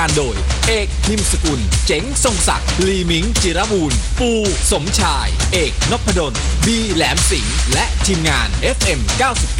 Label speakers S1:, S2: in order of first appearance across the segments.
S1: โดยเอกนิมสกุลเจ๋งทรงศักดิ์ลีมิงจิรบูรณ์ปูสมชายเอกนพดลบีแหลมสิงห์และทีมงาน FM 99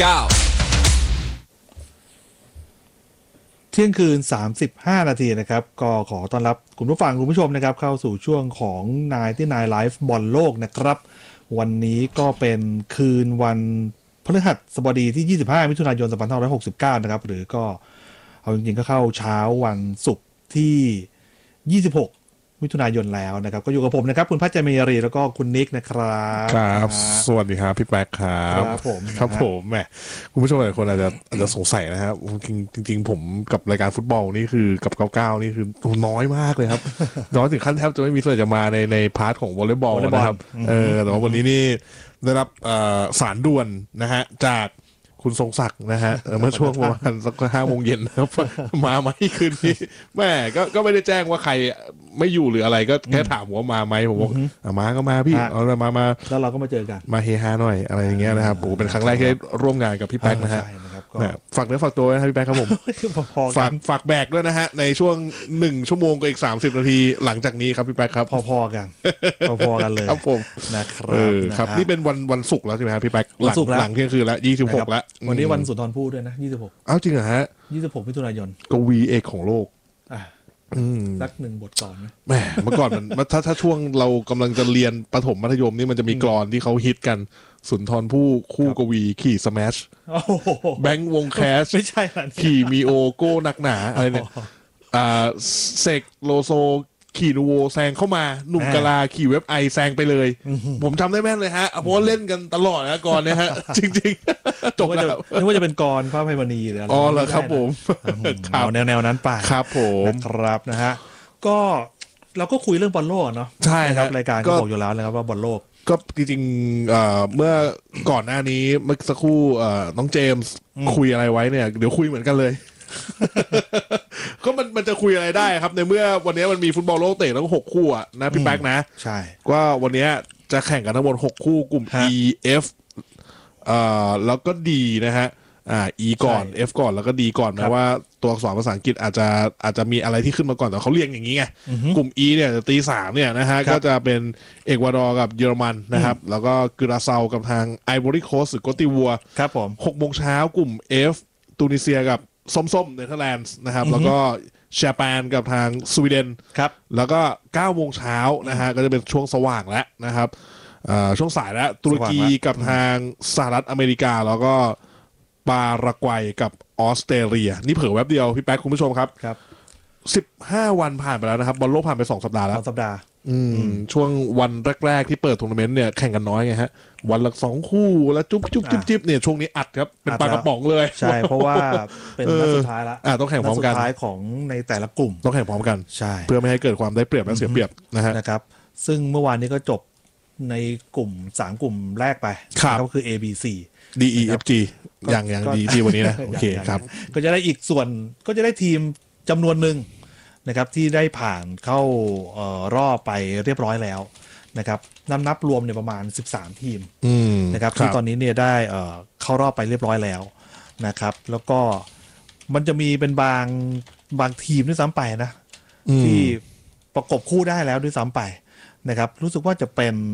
S2: เที่ยงคืน35นาทีนะครับก็ขอต้อนรับคุณผู้ฟังคุณผู้ชมนะครับเข้าสู่ช่วงของนายที่นายไลฟ์บอลโลกนะครับวันนี้ก็เป็นคืนวันพฤหัสบดีที่25มิถุนายน2569นะครับหรือก็เอาจริงๆก็เข้าเช้าวันศุกร์ที่26มิถุนายนแล้วนะครับก็อยู่กับผมนะครับคุณพัชใจเมรีแล้วก็คุณนิกนะครับ
S3: ครับสวัสดีครับพี่แป๊กครับครับผมแหมคุณผู้ชมหลายคนอาจจะสงสัยนะครับจริงๆผมกับรายการฟุตบอลนี่คือกับ99นี่คือน้อยมากเลยครับน้อยถึงขั้นแทบจะไม่มีส่วนจะมาในพาร์ทของวอลเลย์บอลนะครับแต่ว่าวันนี้นี่ได้รับสารด่วนนะฮะจากคุณทรงศักดิ์นะฮะเมื่อช่วงประมาณสัก5 โมงเย็นนะครับมาไหมคืนนี้แม่ก็ไม่ได้แจ้งว่าใครไม่อยู่หรืออะไรก็แค่ถามว่ามาไหมผมบอกมาก็มาพี่เอาละมา
S2: แล้วเราก็มาเจอกัน
S3: มาเฮฮาหน่อยอะไรอย่างเงี้ยนะครับโอ้เป็นครั้งแรกที่ได้ร่วมงานกับพี่แป๊กนะฮะฝากเนื้อฝากตัวนะพี่แป๊กครับผมฝากแบกด้วยนะฮะในช่วง1 ชั่วโมงกับอีก30 นาทีหลังจากนี้ครับพี่แป๊กครับ
S2: พอกันเลย
S3: ครับผม
S2: นะครับ
S3: นี่เป็นวันศุกร์แล้วใช่ไหมครับพี่แป๊กหลังเที่ยงคืนแล้ว26แล้ว
S2: วันนี้วันสุนทรภู่ด้วยนะ26
S3: อ้าวจริงเหรอฮะ
S2: 26มิถุนายน
S3: กวีเอกของโลก
S2: สัก1 บทก่อนนะ
S3: แหมเมื่อก่อนมันถ้าช่วงเรากำลังจะเรียนประถมมัธยมนี่มันจะมีกลอนที่เขาฮิตกันสุนทรภู่คู่กวีขี่สแมชแบงค์วงแคส
S2: ไม่ใช่
S3: ขี่มีโอโก้หนักหนาอะไรเนี่ยเสกโลโซขี่นูโวแซงเข้ามาหนุ่มกะลาขี่เว็บไอแซงไปเลยผมจำได้แม่นเลยฮะเพราะว่าเล่นกันตลอดนะก่อนเนี่ยฮะจริงๆจบแล้ว
S2: นึกว่าจะเป็นกรพระอภัยมณีหรืออะไร
S3: อ๋อเหรอครับผม
S2: แนวนั้นไป
S3: ครับผม
S2: ครับนะฮะก็เราก็คุยเรื่องบอลโลกเนาะ
S3: ใช่ครับ
S2: รายการก็บอกอยู่แล้วนะครับว่าบอลโลก
S3: ก็จริงๆเมื่อก่อนหน้านี้เมื่อสักครู่น้องเจมส์คุยอะไรไว้เนี่ยเดี๋ยวคุยเหมือนกันเลยก็มันจะคุยอะไรได้ครับในเมื่อวันนี้มันมีฟุตบอลโลกเตะทั้ง6 คู่อ่ะนะพี่แป๊กนะ
S2: ใช่
S3: ว่าวันนี้จะแข่งกันทั้งหมด6 คู่กลุ่ม E F แล้วก็ D นะฮะE ก่อน F ก่อนแล้วก็ D ก่อนนะว่าตัวอักษรภาษาอังกฤษอาจจะมีอะไรที่ขึ้นมาก่อนแต่เขาเรียงอย่างนี้ไงกลุ่ม E เนี่ยตี 3เนี่ยนะฮะก็จะเป็นเอกวาดอร์กับเยอรมันนะครับแล้วก็กราเซากับทางไอวอรี่โคสต์หรือโกติวัว
S2: ครับผม
S3: 6 โมงเช้ากลุ่ม F ตูนิเซียกับส้มเนเธอร์แลนด์นะครับแล้วก็ญี่ปุ่นกับทางสวีเดน
S2: ครับ
S3: แล้วก็9 โมงเช้านะฮะก็จะเป็นช่วงสว่างแล้วนะครับช่วงสายแล้วตุรกีกับทางสหรัฐอเมริกาแล้วก็ปารากวัยกับออสเตรเลียนี่เผลอแวบเดียวพี่แป๊กคุณผู้ชมครับ15 วันผ่านไปแล้วนะครับบอลโลกผ่านไป2 สัปดาห์แล้ว
S2: 2 สัปดาห์
S3: ช่วงวันแรกๆที่เปิดทัวร์นาเมนต์เนี่ยแข่งกันน้อยไงฮะวันละ2 คู่แล้วจุ๊บเนี่ยช่วงนี้อัดครับเป็นปลากระป๋องเลย
S2: ใช่เพราะว่าเป็นนัดสุดท้ายแล้ว
S3: ต้องแข่งพร้อมกัน
S2: สุดท้ายของในแต่ละกลุ่ม
S3: ต้องแข่งพร้อมกัน
S2: ใช่
S3: เพื่อไม่ให้เกิดความได้เปรียบและเสียเปรียบ
S2: นะครับซึ่งเมื่อวานนี้ก็จบในกลุ่ม3 กลุ่มแรกไปก็คือ A B C
S3: D E F G อย่างดีที่วันนี้นะโอเคครับ
S2: ก็จะได้อีกส่วนก็จะได้ทีมจำนวนหนึ่งนะครับที่ได้ผ่านเข้ารอบไปเรียบร้อยแล้วนะครับนับรวมเนี่ยประมาณ13 ทีมนะครับที่ตอนนี้เนี่ยได้เข้ารอบไปเรียบร้อยแล้วนะครับแล้วก็มันจะมีเป็นบางทีมด้วยซ้ำไปนะที่ประกบคู่ได้แล้วด้วยซ้ำไปนะครับรู้สึกว่าจะเป็น